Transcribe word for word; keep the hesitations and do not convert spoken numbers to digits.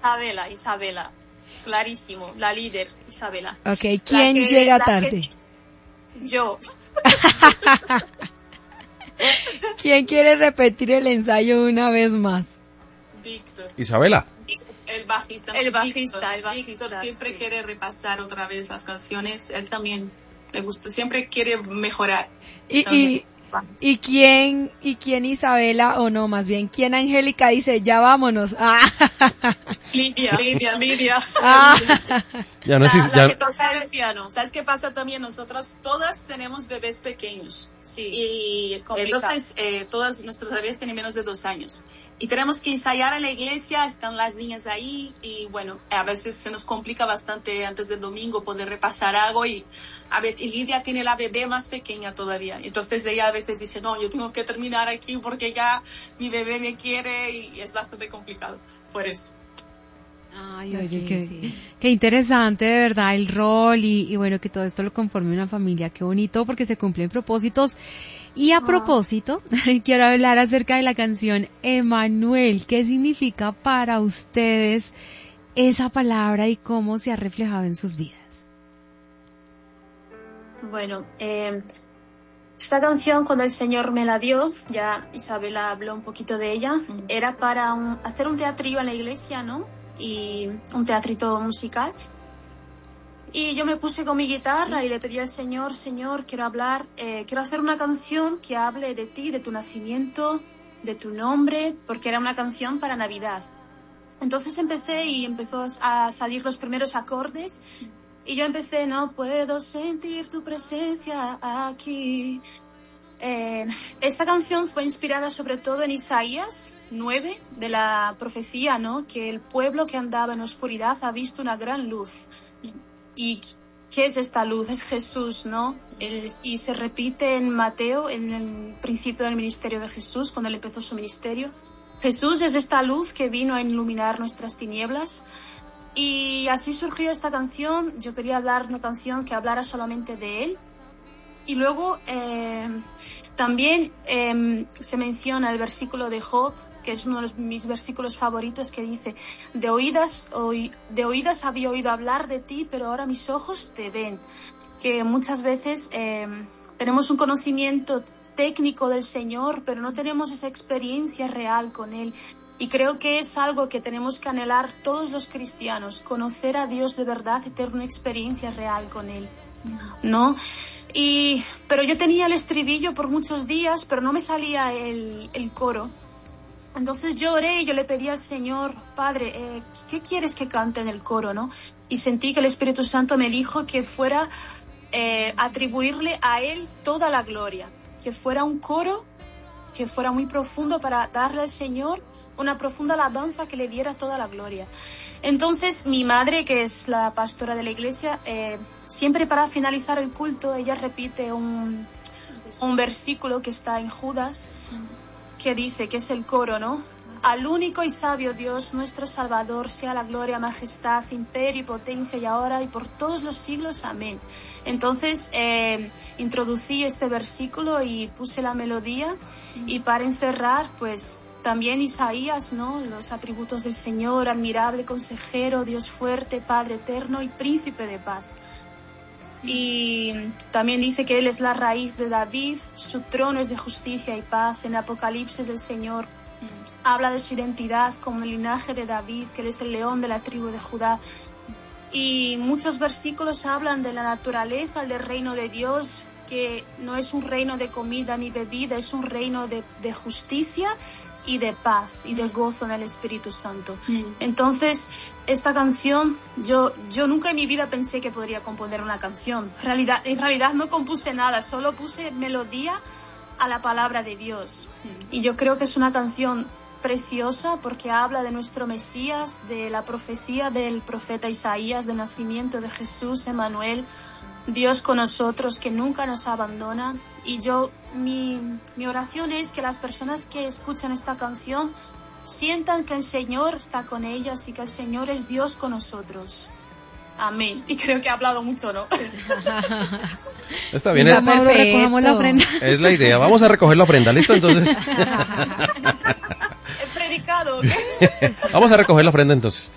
Isabela, Isabela. Clarísimo, la líder, Isabela. Ok, ¿quién que, llega tarde? Que... Yo. ¿Quién quiere repetir el ensayo una vez más? Víctor. Isabela. El bajista. El bajista, el bajista. Víctor siempre sí. quiere repasar otra vez las canciones. Él también le gusta, siempre quiere mejorar. Y, y, y quién, y quién Isabela, o no, más bien, quién Angélica dice, ya vámonos. Ah. Lidia, Lidia, Lidia. Ah. Ya no la, sé, la ya... que toca el piano. ¿Sabes qué pasa también? Nosotras todas tenemos bebés pequeños. Sí. Y es complicado. Entonces, eh, todas nuestros bebés tienen menos de dos años. Y tenemos que ensayar en la iglesia, están las niñas ahí, y bueno, a veces se nos complica bastante antes del domingo poder repasar algo, y a veces, y Lidia tiene la bebé más pequeña todavía. Entonces ella a veces dice, no, yo tengo que terminar aquí porque ya mi bebé me quiere, y es bastante complicado por eso. Ay, oye, okay, qué, sí. qué interesante de verdad el rol y, y bueno, que todo esto lo conforme una familia, qué bonito porque se cumplen propósitos. Y a oh. propósito, quiero hablar acerca de la canción Emanuel. ¿Qué significa para ustedes esa palabra y cómo se ha reflejado en sus vidas? Bueno, eh, esta canción cuando el Señor me la dio, ya Isabela habló un poquito de ella, mm. era para un, hacer un teatrillo en la iglesia, ¿no? Y un teatrito musical. Y yo me puse con mi guitarra y le pedí al Señor, Señor, quiero hablar, eh, quiero hacer una canción que hable de ti, de tu nacimiento, de tu nombre, porque era una canción para Navidad. Entonces empecé y empezó a salir los primeros acordes y yo empecé, no puedo sentir tu presencia aquí. Eh, esta canción fue inspirada sobre todo en Isaías nueve, de la profecía, ¿no? Que el pueblo que andaba en oscuridad ha visto una gran luz. ¿Y qué es esta luz? Es Jesús, ¿no? El, y se repite en Mateo, en el principio del ministerio de Jesús, cuando él empezó su ministerio. Jesús es esta luz que vino a iluminar nuestras tinieblas. Y así surgió esta canción. Yo quería hablar una canción que hablara solamente de él. Y luego eh, también eh, se menciona el versículo de Job, que es uno de los, mis versículos favoritos, que dice, de oídas, oí, de oídas había oído hablar de ti, pero ahora mis ojos te ven. Que muchas veces eh, tenemos un conocimiento técnico del Señor, pero no tenemos esa experiencia real con Él. Y creo que es algo que tenemos que anhelar todos los cristianos, conocer a Dios de verdad y tener una experiencia real con Él, ¿no? Y, pero yo tenía el estribillo por muchos días, pero no me salía el, el coro. Entonces yo oré y yo le pedí al Señor, Padre, eh, ¿qué quieres que cante en el coro, no? Y sentí que el Espíritu Santo me dijo que fuera eh, atribuirle a Él toda la gloria, que fuera un coro, que fuera muy profundo para darle al Señor una profunda alabanza que le diera toda la gloria. Entonces mi madre, que es la pastora de la iglesia, eh, siempre para finalizar el culto ella repite un, un versículo que está en Judas, que dice, que es el coro, ¿no? Al único y sabio Dios, nuestro Salvador, sea la gloria, majestad, imperio y potencia y ahora y por todos los siglos. Amén. Entonces eh, introducí este versículo y puse la melodía y para encerrar, pues también Isaías, ¿no? Los atributos del Señor, admirable, consejero, Dios fuerte, Padre eterno y príncipe de paz. Y también dice que Él es la raíz de David, su trono es de justicia y paz. En Apocalipsis el Señor habla de su identidad como el linaje de David, que Él es el león de la tribu de Judá. Y muchos versículos hablan de la naturaleza, del reino de Dios, que no es un reino de comida ni bebida, es un reino de, de justicia y de paz y de gozo en el Espíritu Santo. Mm. Entonces, esta canción, yo yo nunca en mi vida pensé que podría componer una canción. En realidad, en realidad no compuse nada, solo puse melodía a la palabra de Dios. Mm. Y yo creo que es una canción preciosa porque habla de nuestro Mesías, de la profecía del profeta Isaías, del nacimiento de Jesús, Emanuel, Dios con nosotros, que nunca nos abandona. Y yo, mi, mi oración es que las personas que escuchan esta canción sientan que el Señor está con ellas y que el Señor es Dios con nosotros. Amén. Y creo que he hablado mucho, ¿no? Está bien. Está perfecto. Recogemos la ofrenda. Es la idea. Vamos a recoger la ofrenda. ¿Listo? Entonces. He predicado, ¿ok? Vamos a recoger la ofrenda entonces.